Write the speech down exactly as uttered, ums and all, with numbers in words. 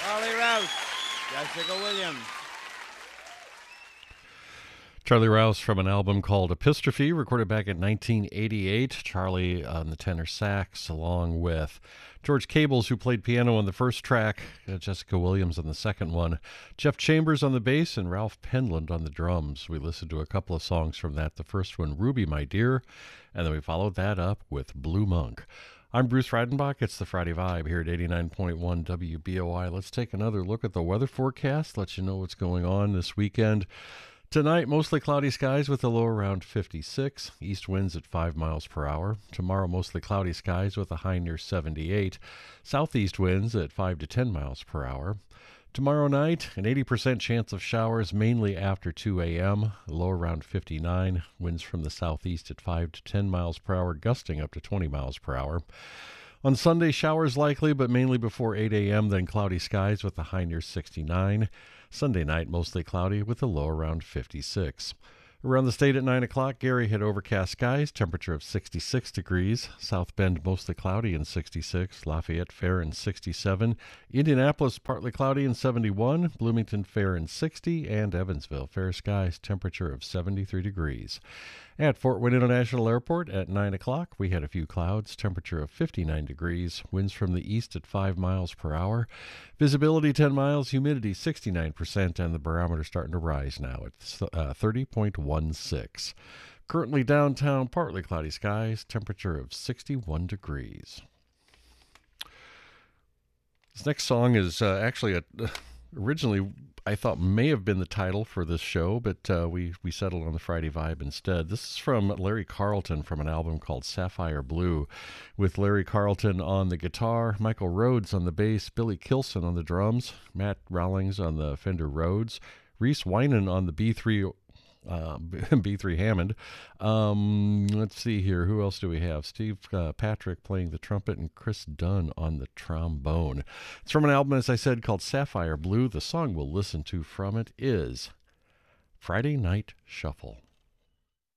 Charlie Rouse, Jessica Williams. Charlie Rouse from an album called Epistrophe, recorded back in nineteen eighty-eight. Charlie on the tenor sax, along with George Cables, who played piano on the first track, uh, Jessica Williams on the second one, Jeff Chambers on the bass, and Ralph Penland on the drums. We listened to a couple of songs from that. The first one, Ruby, My Dear, and then we followed that up with Blue Monk. I'm Bruce Reidenbach. It's the Friday Vibe here at eighty-nine point one W B O I. Let's take another look at the weather forecast, let you know what's going on this weekend. Tonight, mostly cloudy skies with a low around fifty-six. East winds at five miles per hour. Tomorrow, mostly cloudy skies with a high near seventy-eight. Southeast winds at five to ten miles per hour. Tomorrow night, an eighty percent chance of showers, mainly after two a.m. Low around fifty-nine. Winds from the southeast at five to ten miles per hour, gusting up to twenty miles per hour. On Sunday, showers likely, but mainly before eight a.m., then cloudy skies with a high near sixty-nine. Sunday night, mostly cloudy with a low around fifty-six. Around the state at nine o'clock, Gary had overcast skies, temperature of sixty-six degrees. South Bend, mostly cloudy and sixty-six. Lafayette, fair and sixty-seven. Indianapolis, partly cloudy and seventy-one. Bloomington, fair and sixty. And Evansville, fair skies, temperature of seventy-three degrees. At Fort Wayne International Airport at nine o'clock, we had a few clouds, temperature of fifty-nine degrees, winds from the east at five miles per hour, visibility ten miles, humidity sixty-nine percent, and the barometer starting to rise now at uh, thirty point one six. Currently downtown, partly cloudy skies, temperature of sixty-one degrees. This next song is uh, actually a, originally I thought may have been the title for this show, but uh, we, we settled on the Friday Vibe instead. This is from Larry Carlton from an album called Sapphire Blue, with Larry Carlton on the guitar, Michael Rhodes on the bass, Billy Kilson on the drums, Matt Rawlings on the Fender Rhodes, Reese Winan on the B three Uh, B three Hammond. Um, let's see here. Who else do we have? Steve uh, Patrick playing the trumpet and Chris Dunn on the trombone. It's from an album, as I said, called Sapphire Blue. The song we'll listen to from it is Friday Night Shuffle.